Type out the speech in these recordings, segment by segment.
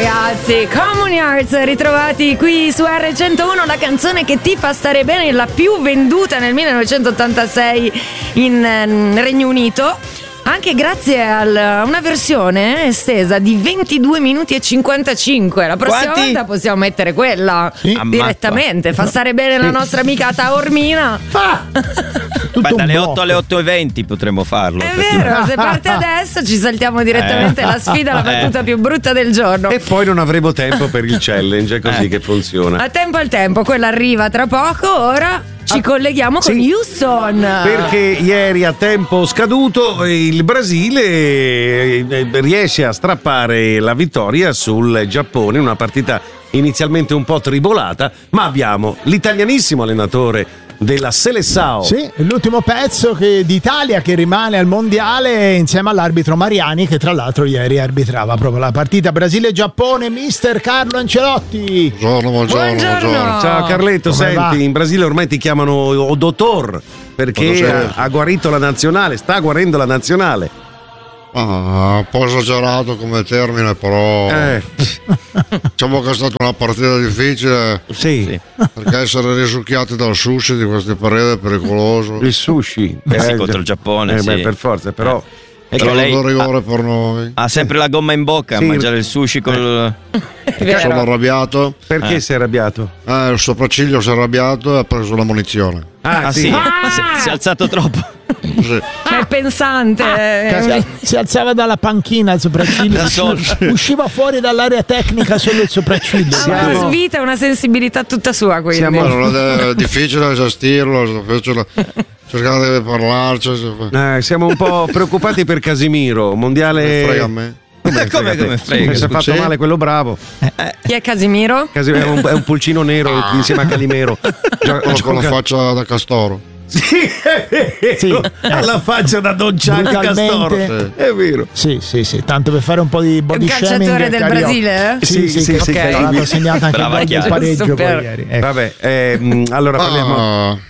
ragazzi, Common Hearts, ritrovati qui su R101, la canzone che ti fa stare bene, la più venduta nel 1986 in Regno Unito, anche grazie a una versione estesa di 22 minuti e 55. La prossima volta possiamo mettere quella direttamente, fa stare bene la nostra amica Taormina. Beh, dalle 8 alle 8:20 potremmo farlo. È vero, se parte adesso ci saltiamo direttamente la sfida, la battuta più brutta del giorno. E poi non avremo tempo per il challenge, è così che funziona. A tempo al tempo, quella arriva tra poco, ora ci colleghiamo con Houston. Perché ieri a tempo scaduto il Brasile riesce a strappare la vittoria sul Giappone, una partita inizialmente un po' tribolata, ma abbiamo l'italianissimo allenatore della Seleção. Sì, l'ultimo pezzo d'Italia che rimane al mondiale insieme all'arbitro Mariani, che tra l'altro ieri arbitrava proprio la partita Brasile-Giappone, mister Carlo Ancelotti. Buongiorno. Ciao Carletto, Come senti, va? in Brasile ormai ti chiamano dottor perché ha guarito la nazionale, sta guarendo la nazionale. Un po' esagerato come termine, però diciamo che è stata una partita difficile. Sì. Perché essere risucchiati dal sushi di questi periodi è pericoloso. Il sushi sì, contro il Giappone, sì. Beh, per forza, però Però lei rigore per noi. ha sempre la gomma in bocca a mangiare il sushi col... Sono arrabbiato. Perché sei arrabbiato? Il sopracciglio si è arrabbiato e ha preso la munizione. Si è alzato troppo. Sì. Ma è pensante. Si alzava dalla panchina il sopracciglio, usciva fuori dall'area tecnica solo il sopracciglio. Ha una svita, una sensibilità tutta sua, quindi. È difficile gestirlo, cercare di parlarci. Siamo un po' preoccupati per Casimiro, mondiale. Frega a me. Come frega? Si è fatto male quello bravo. Chi è Casimiro? Casimiro è un pulcino nero insieme a Calimero. Con la faccia da castoro. Sì, la faccia da Don Gianni Castoro. È vero. Sì, tanto per fare un po' di body shaming. Un calciatore del Brasile? Sì, ha segnato anche il pareggio ieri. Vabbè, allora parliamo.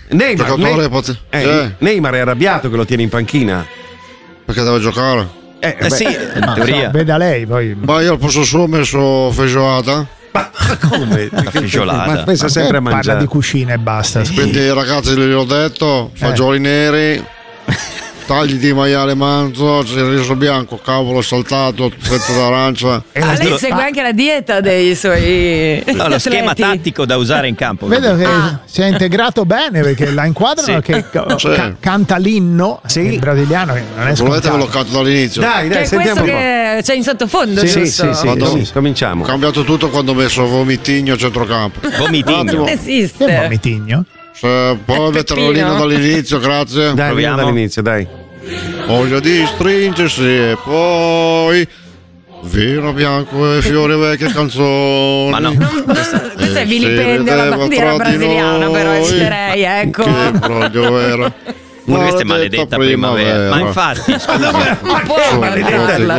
Neymar è arrabbiato che lo tiene in panchina. Perché deve giocare? Sì, in teoria. Veda lei poi. Ma io al posto suo ho messo feijoada. Ma come? La feijoada. Ma pensa sempre a mangiare. Parla di cucina e basta. Quindi i ragazzi gli ho detto, fagioli neri, tagli di maiale manzo, riso bianco, cavolo saltato, fetta d'arancia. Lei segue anche la dieta dei suoi lo schema tattico da usare in campo. Vedo che si è integrato bene, perché la inquadrano che canta l'inno brasiliano, che non è scontato. Volete ve lo canto dall'inizio? Dai, che è sentiamo questo un po'. che c'è in sottofondo, Sì, giusto? cominciamo. Ho cambiato tutto quando ho messo Vomitigno a centrocampo. Vomitigno. Non esiste. Che Vomitigno? Poi avete Rollino dall'inizio, grazie. Dai, proviamo dall'inizio, dai. Voglia di stringersi e poi vino bianco e fiori vecchie canzoni. Ma no, questo è vilipendio alla bandiera brasiliana, però eviterei, ecco. Che proprio era. questa è maledetta primavera. Ma infatti, non può farla.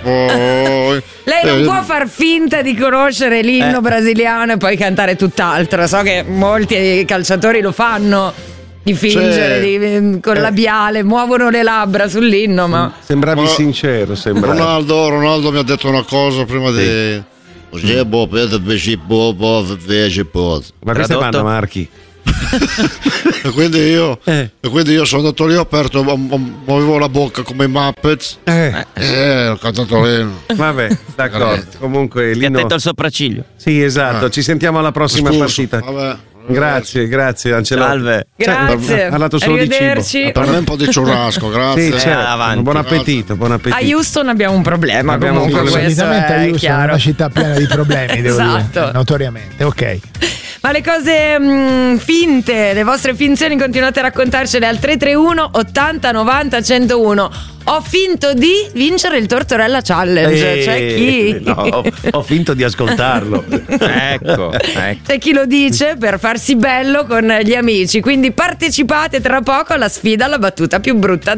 Lei non può far finta di conoscere l'inno brasiliano e poi cantare tutt'altro. So che molti calciatori lo fanno, di fingere col labiale, muovono le labbra sull'inno, ma sembravi sincero. Ronaldo mi ha detto una cosa prima di ma questa è Vanna Marchi. E quindi io sono andato lì, ho aperto, muovevo la bocca come i Muppets, ho cantato l'inno. Vabbè, d'accordo. Comunque ti l'inno... attento al sopracciglio. Sì, esatto, ci sentiamo alla prossima partita. Vabbè. Grazie Ancelotti. Salve. grazie. Ha parlato solo di cibo. Per me un po' di churrasco, grazie. Sì, certo. Avanti. Buon appetito. A Houston abbiamo un problema. Comunque questo solitamente è Houston chiaro. è una città piena di problemi, devo dire, notoriamente. Ok. Ma le cose finte, le vostre finzioni continuate a raccontarcele al 331 80 90 101. Ho finto di vincere il Tortorella Challenge. C'è chi? No, ho finto di ascoltarlo. Ecco. C'è chi lo dice per farsi bello con gli amici. Quindi partecipate tra poco alla sfida alla battuta più brutta